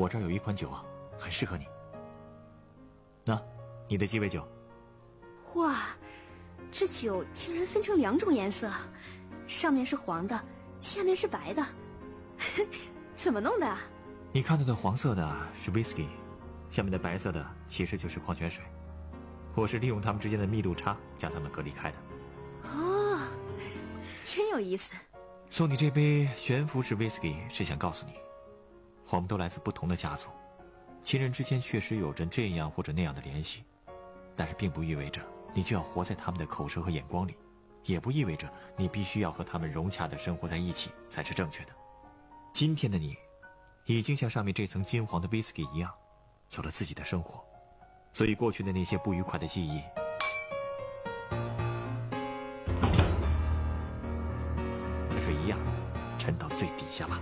我这儿有一款酒啊，很适合你。那，你的鸡尾酒。 哇，这酒竟然分成2种颜色，上面是黄的，下面是白的，怎么弄的啊？ 你看到的黄色的是 whisky， 下面的白色的其实就是矿泉水。我是利用它们之间的密度差将它们隔离开的。 哦，真有意思。 送你这杯悬浮式 whisky 是想告诉你，我们都来自不同的家族，亲人之间确实有着这样或者那样的联系，但是并不意味着你就要活在他们的口舌和眼光里，也不意味着你必须要和他们融洽地生活在一起才是正确的。今天的你已经像上面这层金黄的 whisky 一样，有了自己的生活，所以过去的那些不愉快的记忆水一样沉到最底下吧。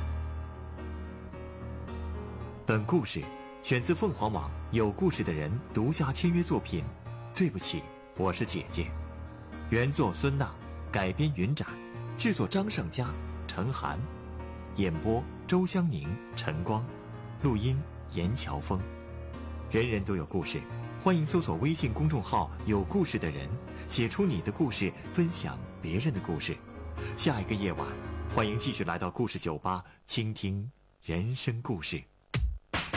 本故事选自凤凰网有故事的人独家签约作品《对不起，我是姐姐》，原作孙娜，改编云展，制作张胜佳、陈涵，演播周香宁、陈光，录音严乔峰。人人都有故事，欢迎搜索微信公众号有故事的人，写出你的故事，分享别人的故事。下一个夜晚，欢迎继续来到故事酒吧，倾听人生故事。